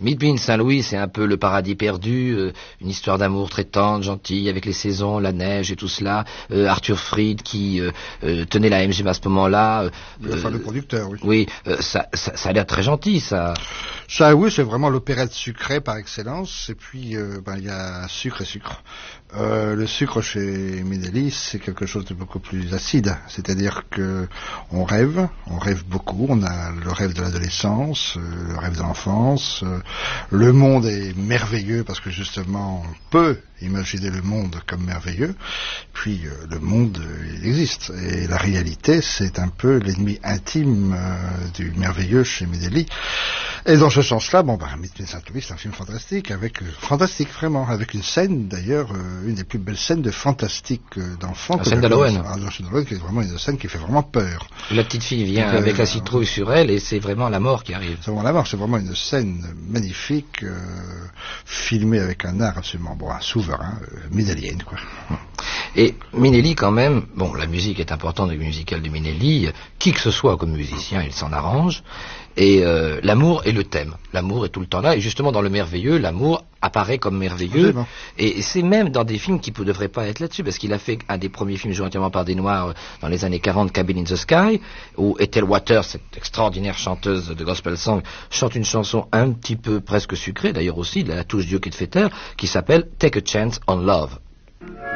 Midby Saint-Louis, c'est un peu le paradis perdu, une histoire d'amour très tendre, gentille, avec les saisons, la neige et tout cela. Arthur Freed qui tenait la MGM à ce moment-là. Le producteur, oui. Oui, ça a l'air très gentil, ça. Ça, oui, c'est vraiment l'opérette sucrée par excellence. Et puis, il y a sucre et sucre. Le sucre chez Minelli, c'est quelque chose de beaucoup plus acide. C'est-à-dire que on rêve beaucoup. On a le rêve de l'adolescence, le rêve de l'enfance. Le monde est merveilleux parce que justement, on peut imaginer le monde comme merveilleux. Puis, le monde, il existe. Et la réalité, c'est un peu l'ennemi intime du merveilleux chez Minelli. Et dans ce sens-là, Midby Saint-Louis, c'est un film fantastique, fantastique vraiment, avec une scène d'ailleurs, une des plus belles scènes de fantastique d'enfants. La scène d'Halloween. La scène d'Halloween, qui est vraiment une scène qui fait vraiment peur. La petite fille vient avec la citrouille sur elle et c'est vraiment la mort qui arrive. C'est vraiment la mort, c'est vraiment une scène magnifique, filmée avec un art absolument un souverain, minellien, quoi. Et Minelli quand même, la musique est importante, le musical de Minelli, qui que ce soit comme musicien, il s'en arrange, et l'amour est le thème, l'amour est tout le temps là, et justement dans le merveilleux, l'amour apparaît comme merveilleux, et c'est même dans des films qui ne devraient pas être là-dessus, parce qu'il a fait un des premiers films joués entièrement par des Noirs dans les années 40, Cabin in the Sky, où Ethel Waters, cette extraordinaire chanteuse de gospel song, chante une chanson un petit peu presque sucrée, d'ailleurs aussi, de la touche Duke et de Fetter, qui s'appelle Take a Chance on Love.